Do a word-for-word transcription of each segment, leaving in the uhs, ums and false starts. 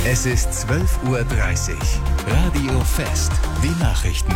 Es ist zwölf Uhr dreißig. Radio Fest. Die Nachrichten.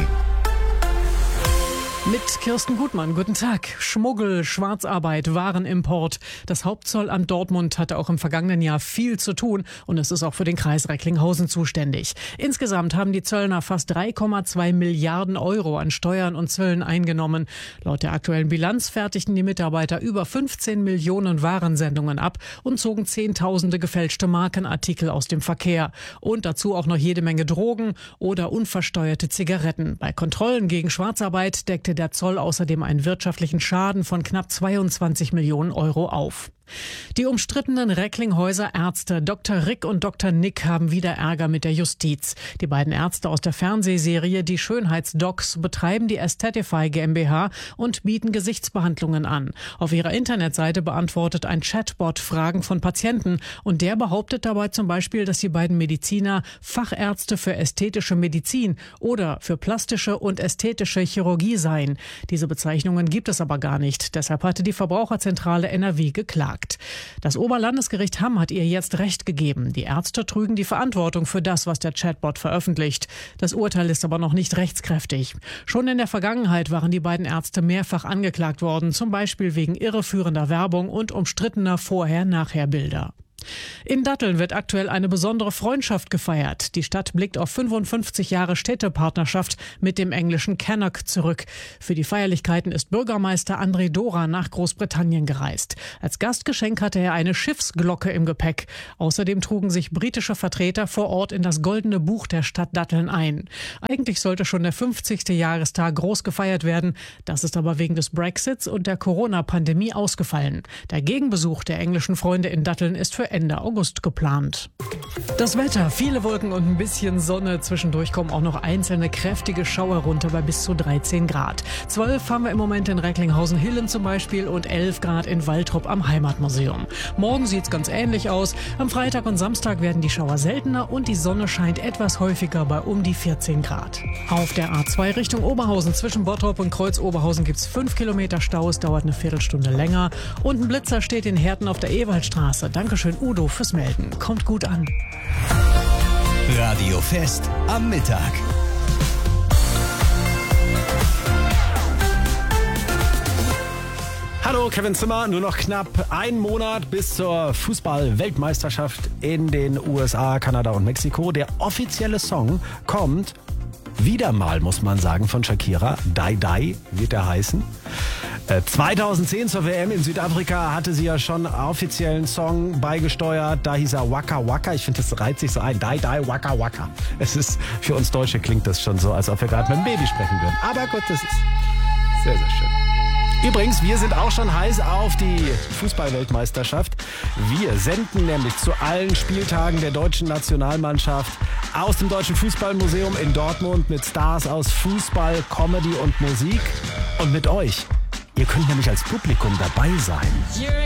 Mit Kirsten Gutmann, guten Tag. Schmuggel, Schwarzarbeit, Warenimport. Das Hauptzollamt Dortmund hatte auch im vergangenen Jahr viel zu tun und es ist auch für den Kreis Recklinghausen zuständig. Insgesamt haben die Zöllner fast drei Komma zwei Milliarden Euro an Steuern und Zöllen eingenommen. Laut der aktuellen Bilanz fertigten die Mitarbeiter über fünfzehn Millionen Warensendungen ab und zogen Zehntausende gefälschte Markenartikel aus dem Verkehr. Und dazu auch noch jede Menge Drogen oder unversteuerte Zigaretten. Bei Kontrollen gegen Schwarzarbeit deckte der Zoll außerdem einen wirtschaftlichen Schaden von knapp zweiundzwanzig Millionen Euro auf. Die umstrittenen Recklinghäuser Ärzte Doktor Rick und Doktor Nick haben wieder Ärger mit der Justiz. Die beiden Ärzte aus der Fernsehserie Die Schönheitsdocs betreiben die Aesthetify GmbH und bieten Gesichtsbehandlungen an. Auf ihrer Internetseite beantwortet ein Chatbot Fragen von Patienten und der behauptet dabei zum Beispiel, dass die beiden Mediziner Fachärzte für ästhetische Medizin oder für plastische und ästhetische Chirurgie seien. Diese Bezeichnungen gibt es aber gar nicht. Deshalb hatte die Verbraucherzentrale N R W geklagt. Das Oberlandesgericht Hamm hat ihr jetzt Recht gegeben. Die Ärzte trügen die Verantwortung für das, was der Chatbot veröffentlicht. Das Urteil ist aber noch nicht rechtskräftig. Schon in der Vergangenheit waren die beiden Ärzte mehrfach angeklagt worden, zum Beispiel wegen irreführender Werbung und umstrittener Vorher-Nachher-Bilder. In Datteln wird aktuell eine besondere Freundschaft gefeiert. Die Stadt blickt auf fünfundfünfzig Jahre Städtepartnerschaft mit dem englischen Cannock zurück. Für die Feierlichkeiten ist Bürgermeister André Dora nach Großbritannien gereist. Als Gastgeschenk hatte er eine Schiffsglocke im Gepäck. Außerdem trugen sich britische Vertreter vor Ort in das Goldene Buch der Stadt Datteln ein. Eigentlich sollte schon der fünfzigste Jahrestag groß gefeiert werden. Das ist aber wegen des Brexits und der Corona-Pandemie ausgefallen. Der Gegenbesuch der englischen Freunde in Datteln ist für Ende August geplant. Das Wetter, viele Wolken und ein bisschen Sonne. Zwischendurch kommen auch noch einzelne kräftige Schauer runter bei bis zu dreizehn Grad. zwölf haben wir im Moment in Recklinghausen-Hillen zum Beispiel und elf Grad in Waltrop am Heimatmuseum. Morgen sieht's ganz ähnlich aus. Am Freitag und Samstag werden die Schauer seltener und die Sonne scheint etwas häufiger bei um die vierzehn Grad. Auf der A zwei Richtung Oberhausen zwischen Bottrop und Kreuz-Oberhausen gibt's fünf Kilometer Stau. Es dauert eine Viertelstunde länger. Und ein Blitzer steht in Herten auf der Ewaldstraße. Dankeschön, Udo, fürs Melden. Kommt gut an. Radio Fest am Mittag. Hallo, Kevin Zimmer. Nur noch knapp ein Monat bis zur Fußball-Weltmeisterschaft in den U S A, Kanada und Mexiko. Der offizielle Song kommt wieder mal, muss man sagen, von Shakira. Die Die wird er heißen. zweitausendzehn zur W M in Südafrika hatte sie ja schon offiziellen Song beigesteuert. Da hieß er Waka Waka. Ich finde, das reiht sich so ein. Die Die Waka Waka. Es ist, für uns Deutsche klingt das schon so, als ob wir gerade mit einem Baby sprechen würden. Aber gut, das ist sehr, sehr schön. Übrigens, wir sind auch schon heiß auf die Fußball-Weltmeisterschaft. Wir senden nämlich zu allen Spieltagen der deutschen Nationalmannschaft aus dem Deutschen Fußballmuseum in Dortmund mit Stars aus Fußball, Comedy und Musik. Und mit euch. Ihr könnt nämlich als Publikum dabei sein.